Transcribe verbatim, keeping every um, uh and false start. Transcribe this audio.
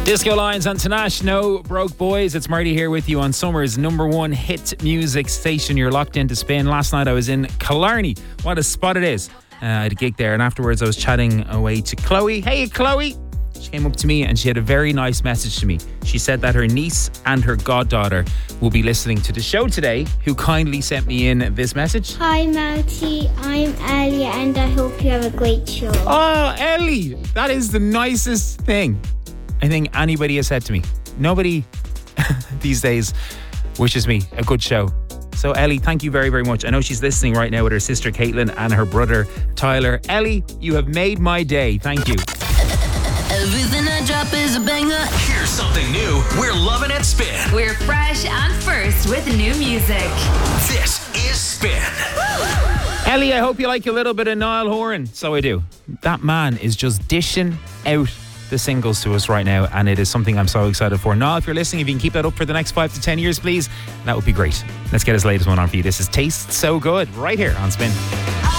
Disco Lions on Tanash, No Broke Boys. It's Marty here with you on Summer's number one hit music station. You're locked into Spin. Last night I was in Killarney. What a spot it is. Uh, I had a gig there, and afterwards I was chatting away to Chloe. Hey, Chloe! She came up to me and she had a very nice message to me. She said that her niece and her goddaughter will be listening to the show today, who kindly sent me in this message. Hi, Marty. I'm Ellie, and I hope you have a great show. Oh, Ellie! That is the nicest thing I think anybody has said to me. Nobody these days wishes me a good show. So Ellie, thank you very, very much. I know she's listening right now with her sister Caitlin and her brother Tyler. Ellie, you have made my day. Thank you. Everything I drop is a banger. Here's something new. We're loving it, Spin. We're fresh and first with new music. This is Spin. Ellie, I hope you like a little bit of Niall Horan. So I do. That man is just dishing out the singles to us right now, and it is something I'm so excited for. Niall, if you're listening, if you can keep that up for the next five to ten years, please, that would be great. Let's get his latest one on for you. This is Taste So Good right here on Spin.